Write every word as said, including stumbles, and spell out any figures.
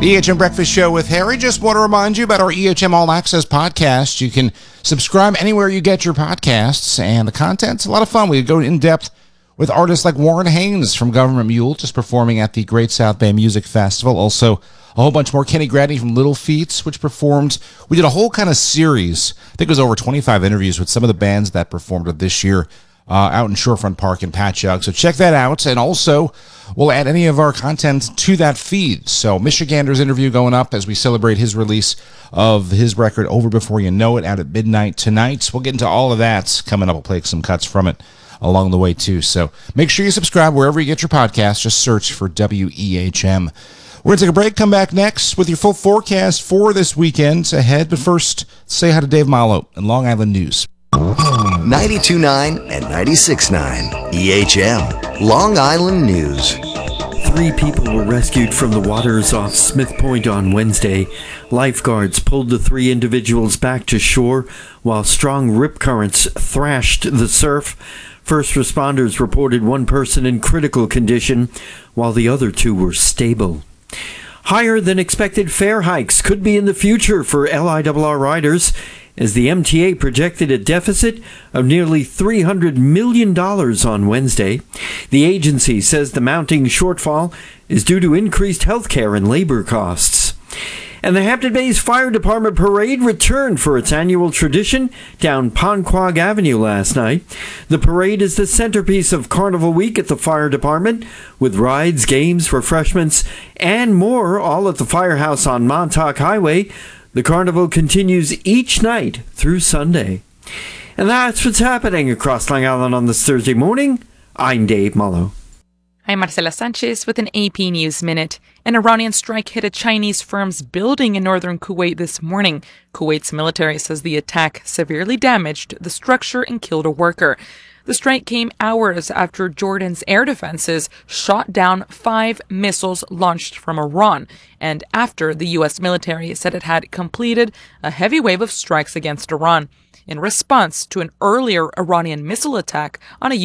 E H M Breakfast Show with Harry. Just want to remind you about our E H M All Access podcast. You can subscribe anywhere you get your podcasts, and the content's a lot of fun. We go in depth with artists like Warren Haynes from Government Mule, just performing at the Great South Bay Music Festival. Also, a whole bunch more. Kenny Gradney from Little Feats, which performed. We did a whole kind of series. I think it was over twenty-five interviews with some of the bands that performed this year uh, out in Shorefront Park in Patchogue. So check that out. And also, we'll add any of our content to that feed. So Michigander's interview going up as we celebrate his release of his record, Over Before You Know It, out at midnight tonight. We'll get into all of that coming up. We'll play some cuts from it along the way, too. So make sure you subscribe wherever you get your podcast. Just search for W E H M. We're going to take a break, come back next with your full forecast for this weekend ahead. But first, say hi to Dave Malo in Long Island News. ninety-two point nine and ninety-six point nine E H M, Long Island News. Three people were rescued from the waters off Smith Point on Wednesday. Lifeguards pulled the three individuals back to shore while strong rip currents thrashed the surf. First responders reported one person in critical condition, while the other two were stable. Higher than expected fare hikes could be in the future for L I R R riders, as the M T A projected a deficit of nearly three hundred million dollars on Wednesday. The agency says the mounting shortfall is due to increased health care and labor costs. And the Hampton Bays Fire Department parade returned for its annual tradition down Ponquag Avenue last night. The parade is the centerpiece of Carnival Week at the fire department, with rides, games, refreshments, and more, all at the firehouse on Montauk Highway. The carnival continues each night through Sunday. And that's what's happening across Long Island on this Thursday morning. I'm Dave Mullo. I'm Marcela Sanchez with an A P News Minute. An Iranian strike hit a Chinese firm's building in northern Kuwait this morning. Kuwait's military says the attack severely damaged the structure and killed a worker. The strike came hours after Jordan's air defenses shot down five missiles launched from Iran, and after the U S military said it had completed a heavy wave of strikes against Iran in response to an earlier Iranian missile attack on a